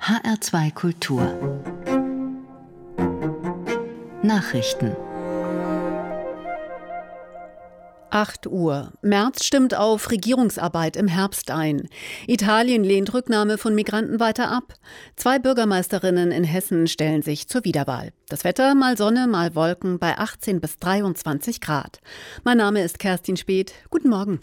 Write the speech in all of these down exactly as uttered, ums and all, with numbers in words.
H R zwei Kultur Nachrichten. acht Uhr. Merz stimmt auf Regierungsarbeit im Herbst ein. Italien lehnt Rücknahme von Migranten weiter ab. Zwei Bürgermeisterinnen in Hessen stellen sich zur Wiederwahl. Das Wetter, mal Sonne, mal Wolken bei achtzehn bis dreiundzwanzig Grad. Mein Name ist Kerstin Speth. Guten Morgen.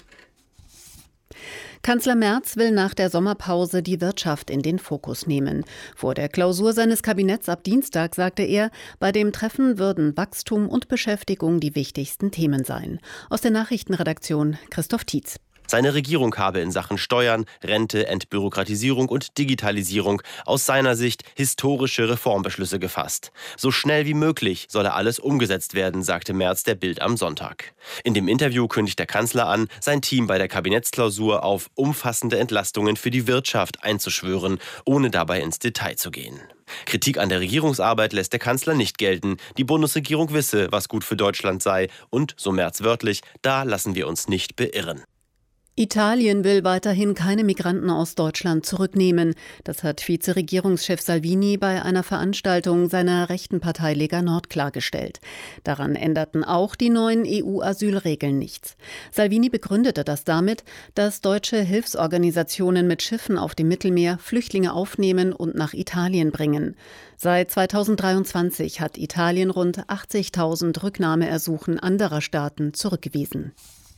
Kanzler Merz will nach der Sommerpause die Wirtschaft in den Fokus nehmen. Vor der Klausur seines Kabinetts ab Dienstag sagte er, bei dem Treffen würden Wachstum und Beschäftigung die wichtigsten Themen sein. Aus der Nachrichtenredaktion Christoph Tietz. Seine Regierung habe in Sachen Steuern, Rente, Entbürokratisierung und Digitalisierung aus seiner Sicht historische Reformbeschlüsse gefasst. So schnell wie möglich solle alles umgesetzt werden, sagte Merz der Bild am Sonntag. In dem Interview kündigt der Kanzler an, sein Team bei der Kabinettsklausur auf umfassende Entlastungen für die Wirtschaft einzuschwören, ohne dabei ins Detail zu gehen. Kritik an der Regierungsarbeit lässt der Kanzler nicht gelten. Die Bundesregierung wisse, was gut für Deutschland sei. Und, so Merz wörtlich, da lassen wir uns nicht beirren. Italien will weiterhin keine Migranten aus Deutschland zurücknehmen. Das hat Vizeregierungschef Salvini bei einer Veranstaltung seiner rechten Partei Lega Nord klargestellt. Daran änderten auch die neuen E U-Asylregeln nichts. Salvini begründete das damit, dass deutsche Hilfsorganisationen mit Schiffen auf dem Mittelmeer Flüchtlinge aufnehmen und nach Italien bringen. Seit zweitausenddreiundzwanzig hat Italien rund achtzigtausend Rücknahmeersuchen anderer Staaten zurückgewiesen.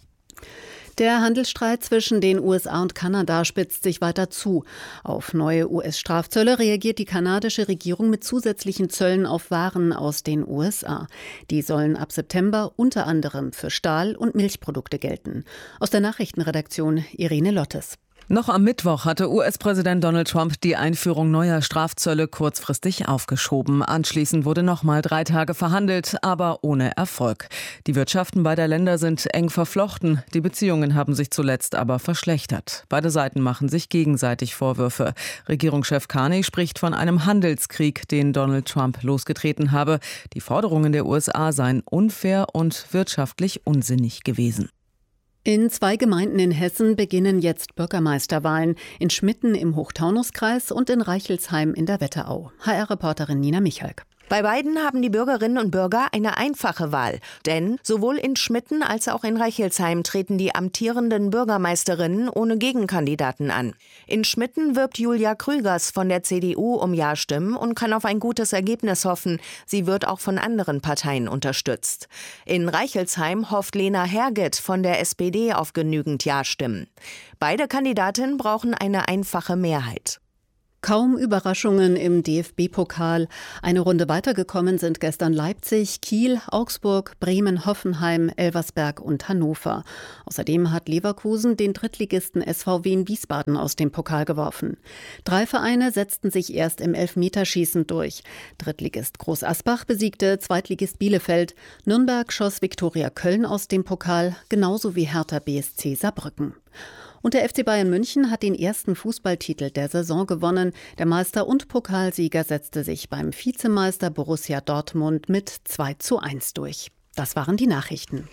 Der Handelsstreit zwischen den U S A und Kanada spitzt sich weiter zu. Auf neue U S-Strafzölle reagiert die kanadische Regierung mit zusätzlichen Zöllen auf Waren aus den U S A. Die sollen ab September unter anderem für Stahl- und Milchprodukte gelten. Aus der Nachrichtenredaktion Irene Lottes. Noch am Mittwoch hatte U S-Präsident Donald Trump die Einführung neuer Strafzölle kurzfristig aufgeschoben. Anschließend wurde noch mal drei Tage verhandelt, aber ohne Erfolg. Die Wirtschaften beider Länder sind eng verflochten. Die Beziehungen haben sich zuletzt aber verschlechtert. Beide Seiten machen sich gegenseitig Vorwürfe. Regierungschef Carney spricht von einem Handelskrieg, den Donald Trump losgetreten habe. Die Forderungen der U S A seien unfair und wirtschaftlich unsinnig gewesen. In zwei Gemeinden in Hessen beginnen jetzt Bürgermeisterwahlen. In Schmitten im Hochtaunuskreis und in Reichelsheim in der Wetterau. H R-Reporterin Nina Michalk. Bei beiden haben die Bürgerinnen und Bürger eine einfache Wahl. Denn sowohl in Schmitten als auch in Reichelsheim treten die amtierenden Bürgermeisterinnen ohne Gegenkandidaten an. In Schmitten wirbt Julia Krügers von der C D U um Ja-Stimmen und kann auf ein gutes Ergebnis hoffen. Sie wird auch von anderen Parteien unterstützt. In Reichelsheim hofft Lena Herget von der S P D auf genügend Ja-Stimmen. Beide Kandidatinnen brauchen eine einfache Mehrheit. Kaum Überraschungen im D F B-Pokal. Eine Runde weitergekommen sind gestern Leipzig, Kiel, Augsburg, Bremen, Hoffenheim, Elversberg und Hannover. Außerdem hat Leverkusen den Drittligisten S V W in Wiesbaden aus dem Pokal geworfen. Drei Vereine setzten sich erst im Elfmeterschießen durch. Drittligist Groß Asbach besiegte Zweitligist Bielefeld. Nürnberg schoss Viktoria Köln aus dem Pokal, genauso wie Hertha B S C Saarbrücken. Und der F C Bayern München hat den ersten Fußballtitel der Saison gewonnen. Der Meister und Pokalsieger setzte sich beim Vizemeister Borussia Dortmund mit zwei zu eins durch. Das waren die Nachrichten.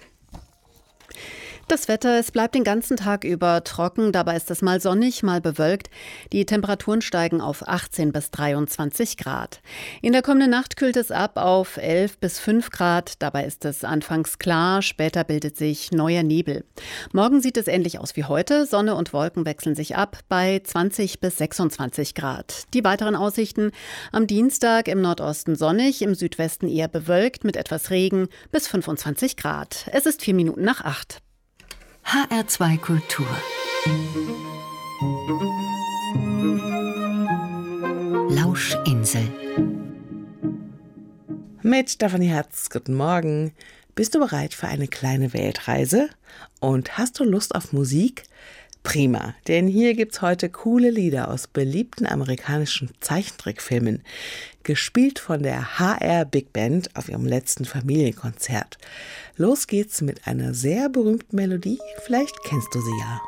Das Wetter, es bleibt den ganzen Tag über trocken, dabei ist es mal sonnig, mal bewölkt. Die Temperaturen steigen auf achtzehn bis dreiundzwanzig Grad. In der kommenden Nacht kühlt es ab auf elf bis fünf Grad, dabei ist es anfangs klar, später bildet sich neuer Nebel. Morgen sieht es ähnlich aus wie heute, Sonne und Wolken wechseln sich ab bei zwanzig bis sechsundzwanzig Grad. Die weiteren Aussichten: am Dienstag im Nordosten sonnig, im Südwesten eher bewölkt mit etwas Regen bis fünfundzwanzig Grad. Es ist vier Minuten nach acht. H R zwei Kultur Lauschinsel Mit Stefanie Herz, guten Morgen. Bist du bereit für eine kleine Weltreise? Und hast du Lust auf Musik? Prima, denn hier gibt's heute coole Lieder aus beliebten amerikanischen Zeichentrickfilmen, gespielt von der H R Big Band auf ihrem letzten Familienkonzert. Los geht's mit einer sehr berühmten Melodie, vielleicht kennst du sie ja.